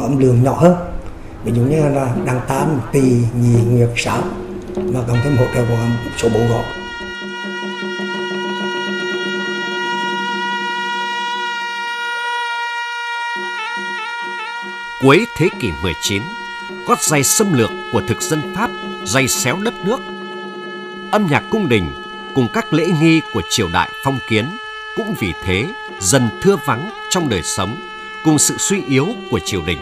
âm lượng nhỏ hơn, ví dụ như là đàn tam, tỳ, nhị, nguyệt, sáo, và cộng thêm hỗ trợ của số bộ gõ. Cuối thế kỷ 19, gót giày xâm lược của thực dân Pháp giày xéo đất nước. Âm nhạc cung đình cùng các lễ nghi của triều đại phong kiến cũng vì thế dần thưa vắng trong đời sống cùng sự suy yếu của triều đình.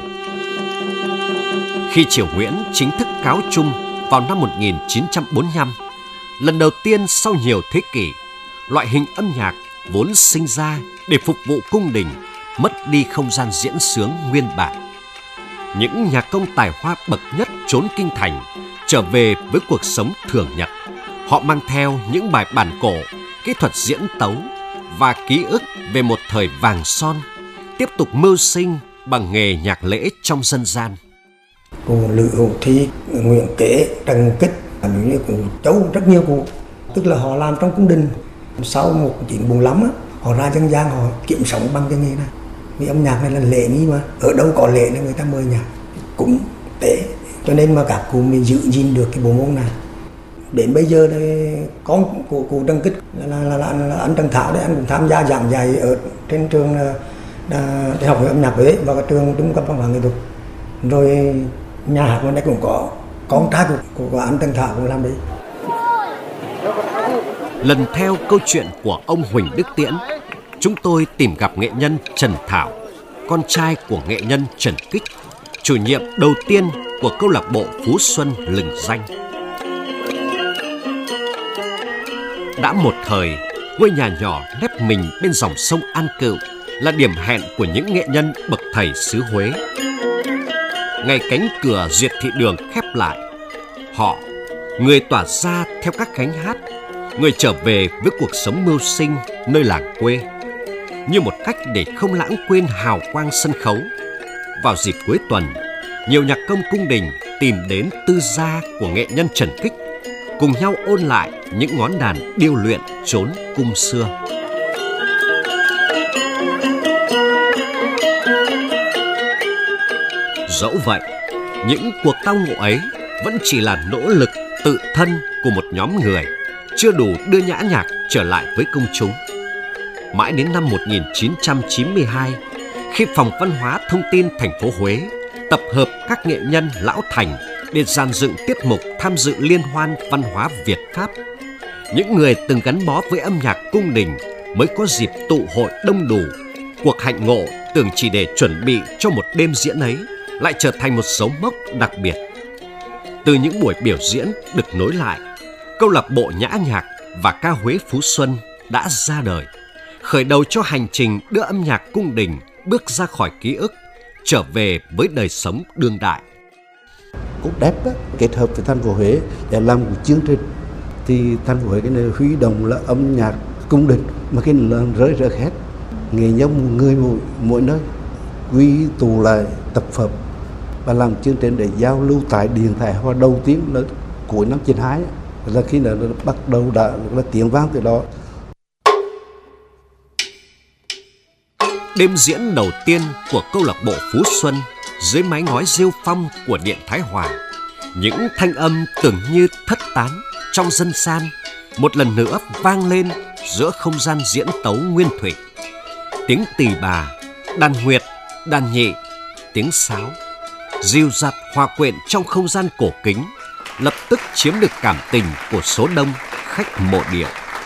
Khi triều Nguyễn chính thức cáo chung vào năm 1945, lần đầu tiên sau nhiều thế kỷ, loại hình âm nhạc vốn sinh ra để phục vụ cung đình mất đi không gian diễn xướng nguyên bản. Những nhạc công tài hoa bậc nhất trốn kinh thành trở về với cuộc sống thường nhật. Họ mang theo những bài bản cổ, kỹ thuật diễn tấu và ký ức về một thời vàng son, tiếp tục mưu sinh bằng nghề nhạc lễ trong dân gian. Cụ Lữ Hữu Thi, Nguyễn Kế, Trần Kích, như cụ Châu, rất nhiều cụ. Tức là họ làm trong cung đình. Sau 1945 họ ra dân gian, họ kiếm sống bằng cái nghề này. Vì âm nhạc này là lễ nghi mà, ở đâu có lễ nên người ta mời nhạc, cũng tế. Cho nên mà các cụ mình giữ gìn được cái bộ môn này. Đến bây giờ đây, con của cụ Trần Kích là anh Trần Thảo đấy, anh cũng tham gia giảng dạy ở trên trường Đại học âm nhạc Huế và cái trường Trung cấp văn hóa nghệ thuật. Rồi nhà hát bên đây cũng có con trai của anh Trần Thảo cũng làm đấy. Lần theo câu chuyện của ông Huỳnh Đức Tiễn, chúng tôi tìm gặp nghệ nhân Trần Thảo, con trai của nghệ nhân Trần Kích, chủ nhiệm đầu tiên của câu lạc bộ Phú Xuân lừng danh. Đã một thời, ngôi nhà nhỏ nép mình bên dòng sông An Cựu là điểm hẹn của những nghệ nhân bậc thầy xứ Huế. Ngày cánh cửa Duyệt Thị Đường khép lại, họ, người tỏa ra theo các gánh hát, người trở về với cuộc sống mưu sinh nơi làng quê, như một cách để không lãng quên hào quang sân khấu. Vào dịp cuối tuần, nhiều nhạc công cung đình tìm đến tư gia của nghệ nhân Trần Kích, cùng nhau ôn lại những ngón đàn điêu luyện chốn cung xưa. Dẫu vậy, những cuộc tao ngộ ấy vẫn chỉ là nỗ lực tự thân của một nhóm người, chưa đủ đưa nhã nhạc trở lại với công chúng. Mãi đến năm 1992, khi Phòng Văn hóa Thông tin thành phố Huế tập hợp các nghệ nhân lão thành để dàn dựng tiết mục tham dự liên hoan văn hóa Việt Pháp, những người từng gắn bó với âm nhạc cung đình mới có dịp tụ hội đông đủ. Cuộc hạnh ngộ tưởng chỉ để chuẩn bị cho một đêm diễn ấy lại trở thành một dấu mốc đặc biệt. Từ những buổi biểu diễn được nối lại, câu lạc bộ nhã nhạc và ca Huế Phú Xuân đã ra đời, khởi đầu cho hành trình đưa âm nhạc cung đình bước ra khỏi ký ức, trở về với đời sống đương đại. Cúc Đẹp kết hợp với thành phố Huế để làm một chương trình, thì thành phố Huế cái này huy động là âm nhạc cung đình mà cái là rơi rớt hết, nghệ nhân người mỗi nơi quy tụ lại tập hợp và làm chương trình để giao lưu tại Điện Thái Hòa đầu tiên là cuối năm 92, là khi nào bắt đầu đã là tiếng vang từ đó. Đêm diễn đầu tiên của câu lạc bộ Phú Xuân dưới mái ngói rêu phong của Điện Thái Hòa, những thanh âm tưởng như thất tán trong dân gian một lần nữa vang lên giữa không gian diễn tấu nguyên thủy. Tiếng tỳ bà, đàn nguyệt, đàn nhị, tiếng sáo dìu dặt hòa quyện trong không gian cổ kính, lập tức chiếm được cảm tình của số đông khách mộ điệu.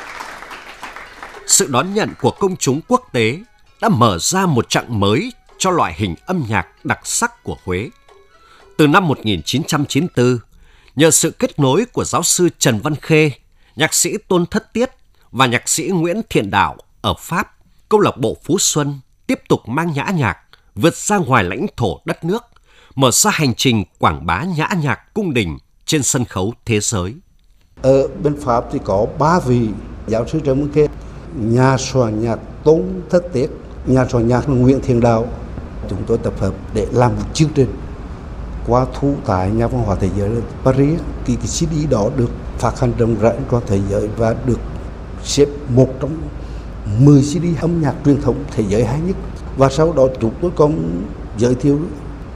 Sự đón nhận của công chúng quốc tế đã mở ra một chặng mới cho loại hình âm nhạc đặc sắc của Huế. Từ năm 1994, nhờ sự kết nối của giáo sư Trần Văn Khê, nhạc sĩ Tôn Thất Tiết và nhạc sĩ Nguyễn Thiện Đạo ở Pháp, câu lạc bộ Phú Xuân tiếp tục mang nhã nhạc vượt ra ngoài lãnh thổ đất nước, mở ra hành trình quảng bá nhã nhạc cung đình trên sân khấu thế giới. Ở bên Pháp thì có 3 vị giáo sư Trần Văn Khê, nhà soạn nhạc Tôn Thất Tiết, nhà soạn nhạc Nguyễn Thiện Đạo. Chúng tôi tập hợp để làm một chương trình qua thu tại Nhà văn hóa thế giới ở Paris. Cái CD đó được phát hành rộng rãi trên thế giới và được xếp một trong 10 CD âm nhạc truyền thống thế giới hay nhất. Và sau đó chúng tôi còn giới thiệu